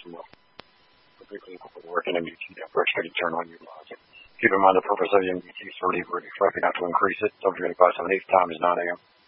some particularly working MDT that we're expected to turn on utilize it. Keep in mind the purpose of the MDT is 30. We're expecting not to increase it. Don't forget 5 7 8 time is 9 a.m.